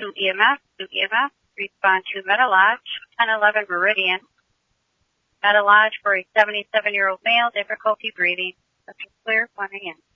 to EMF. To EMF, respond to Meta Lodge, 1011 Meridian. Meta Lodge for a 77-year-old male, difficulty breathing. That's clear, 1 a.m.